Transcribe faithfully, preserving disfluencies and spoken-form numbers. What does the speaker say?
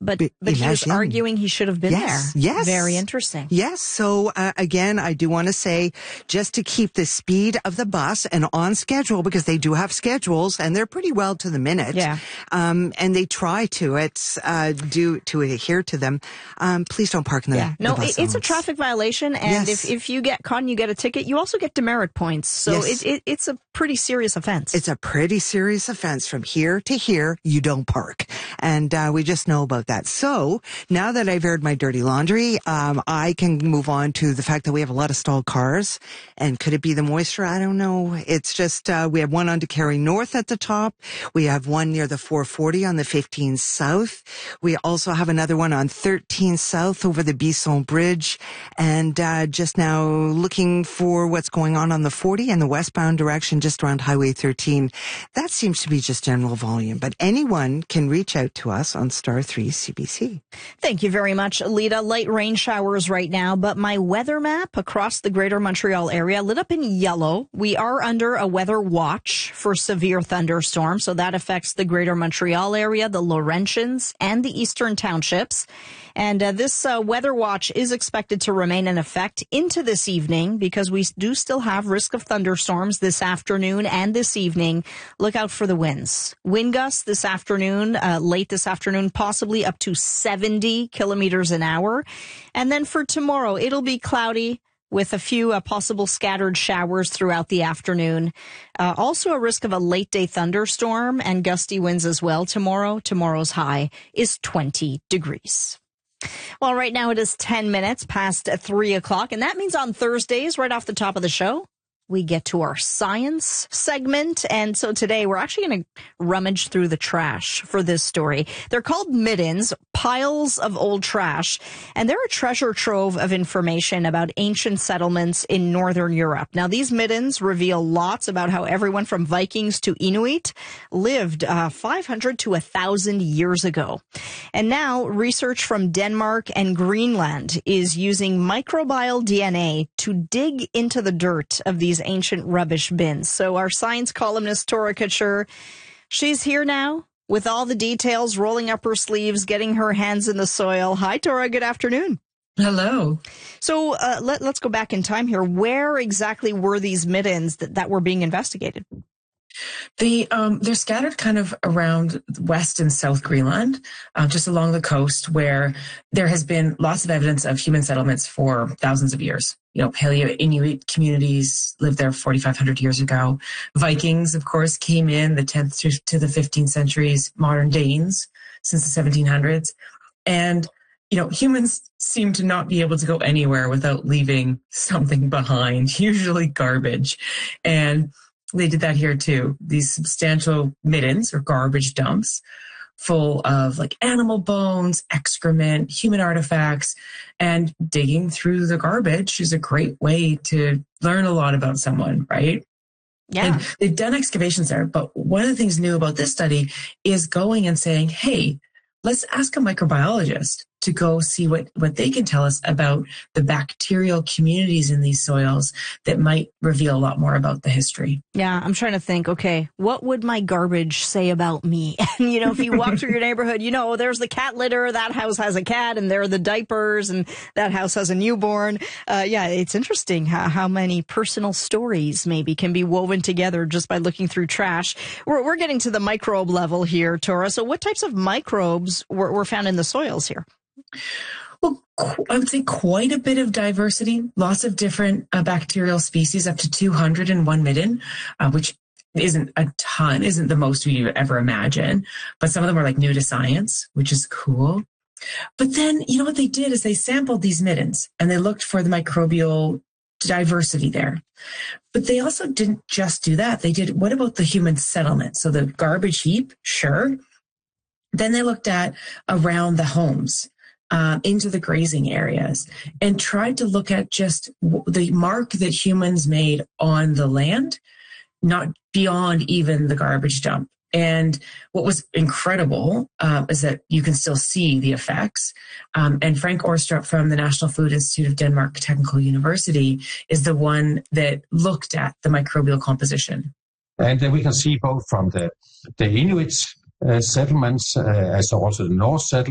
But But but he was imagine. arguing he should have been Yes, there. yes. Very interesting. Yes. So uh, again, I do want to say just to keep the speed of the bus and on schedule, because they do have schedules and they're pretty well to the minute. Yeah. Um, and they try to it's uh, do to adhere to them. Um, please don't park in the, Yeah. the No, bus it, it's a zones. traffic violation, and Yes. if, if you get caught and you get a ticket, you also get demerit points. So Yes. it, it it's a pretty serious offense. It's a pretty serious offense. From here to here, you don't park. And uh, we just know about that. So now that I've aired my dirty laundry, um, I can move on to the fact that we have a lot of stalled cars. And could it be the moisture? I don't know. It's just uh, we have one on DeCarry North at the top. We have one near the four forty on the fifteen South. We also have another one on thirteen South over the Bisson Bridge. And uh, just now looking for what's going on on the forty and the westbound direction just around Highway thirteen. That seems to be just general volume. But anyone can reach out to us on Star three C B C. Thank you very much, Alita. Light rain showers right now, but my weather map across the greater Montreal area lit up in yellow. We are under a weather watch for severe thunderstorms, so that affects the greater Montreal area, the Laurentians, and the eastern townships. And uh, this uh, weather watch is expected to remain in effect into this evening because we do still have risk of thunderstorms this afternoon and this evening. Look out for the winds. Wind gusts this afternoon, uh, late this afternoon, possibly up to seventy kilometers an hour. And then for tomorrow, it'll be cloudy with a few uh, possible scattered showers throughout the afternoon. Uh, also a risk of a late day thunderstorm and gusty winds as well tomorrow. Tomorrow's high is twenty degrees. Well, right now it is ten minutes past three o'clock, and that means on Thursdays, right off the top of the show, we get to our science segment. And so today we're actually going to rummage through the trash for this story. They're called middens, piles of old trash, and they're a treasure trove of information about ancient settlements in Northern Europe. Now, these middens reveal lots about how everyone from Vikings to Inuit lived uh, five hundred to one thousand years ago. And now research from Denmark and Greenland is using microbial D N A to dig into the dirt of these ancient rubbish bins. So our science columnist, Tora Couture, she's here now with all the details, rolling up her sleeves, getting her hands in the soil. Hi, Tora. Good afternoon. Hello. So uh, let, let's go back in time here. Where exactly were these middens that, that were being investigated? The um, they're scattered kind of around West and South Greenland, uh, just along the coast, where there has been lots of evidence of human settlements for thousands of years. You know, Paleo Inuit communities lived there forty-five hundred years ago. Vikings, of course, came in the tenth to the fifteenth centuries. Modern Danes since the seventeen hundreds, and you know, humans seem to not be able to go anywhere without leaving something behind, usually garbage, and they did that here too. These substantial middens or garbage dumps full of like animal bones, excrement, human artifacts, and digging through the garbage is a great way to learn a lot about someone, right? Yeah. And they've done excavations there, but one of the things new about this study is going and saying, hey, let's ask a microbiologist to go see what, what they can tell us about the bacterial communities in these soils that might reveal a lot more about the history. Yeah, I'm trying to think, okay, what would my garbage say about me? And, you know, if you walk through your neighborhood, you know, there's the cat litter, that house has a cat, and there are the diapers, and that house has a newborn. Uh, yeah, it's interesting how, how many personal stories maybe can be woven together just by looking through trash. We're, we're getting to the microbe level here, Tora. So what types of microbes were, were found in the soils here? Well, I would say quite a bit of diversity, lots of different uh, bacterial species, up to two hundred in one midden, uh, which isn't a ton, isn't the most we ever imagine. But some of them are like new to science, which is cool. But then, you know what they did is they sampled these middens and they looked for the microbial diversity there. But they also didn't just do that. They did, what about the human settlement? So the garbage heap, sure. Then they looked at around the homes. Um, into the grazing areas and tried to look at just w- the mark that humans made on the land, not beyond even the garbage dump. And what was incredible uh, is that you can still see the effects. Um, and Frank Orstrup from the National Food Institute of Denmark Technical University is the one that looked at the microbial composition. And then we can see both from the, the Inuit uh, settlements uh, as also the Norse settlements,